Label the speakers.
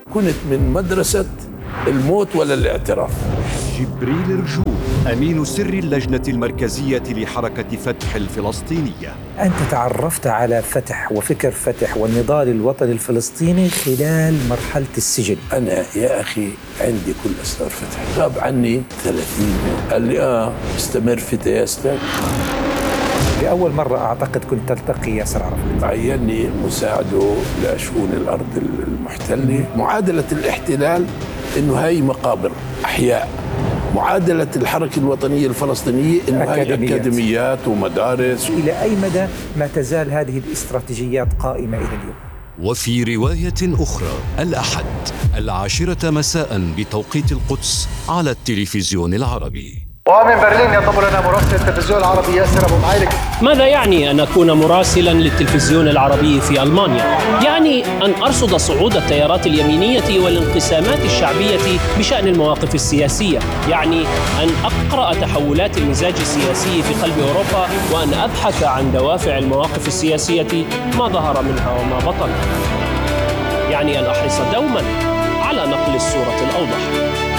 Speaker 1: كنت من مدرسة الموت ولا الاعتراف.
Speaker 2: جبريل رجوب أمين سر اللجنة المركزية لحركة فتح الفلسطينية.
Speaker 3: أنت تعرفت على فتح وفكر فتح والنضال الوطني الفلسطيني خلال مرحلة السجن.
Speaker 1: أنا يا أخي عندي كل أسرار فتح، غاب عني 30 يوم. قال لي استمر في يا أستاذ.
Speaker 3: لأول مرة أعتقد كنت تلتقي ياسر عرفات.
Speaker 1: عيني مساعده لشؤون الأرض المحتلة. معادلة الاحتلال إنه هاي مقابر أحياء، معادلة الحركة الوطنية الفلسطينية إنه هاي أكاديميات ومدارس.
Speaker 3: إلى أي مدى ما تزال هذه الاستراتيجيات قائمة إلى اليوم؟
Speaker 2: وفي رواية أخرى الأحد 10 مساء بتوقيت القدس على التلفزيون العربي.
Speaker 4: ومن برلين ينضم لنا مراسل التلفزيون العربي ياسر أبو معالي.
Speaker 5: ماذا يعني أن أكون مراسلا للتلفزيون العربي في ألمانيا؟ يعني أن أرصد صعود التيارات اليمينية والانقسامات الشعبية بشأن المواقف السياسية، يعني أن أقرأ تحولات المزاج السياسي في قلب أوروبا، وأن أبحث عن دوافع المواقف السياسية ما ظهر منها وما بطن، يعني أن أحرص دوما على نقل الصورة الأوضح.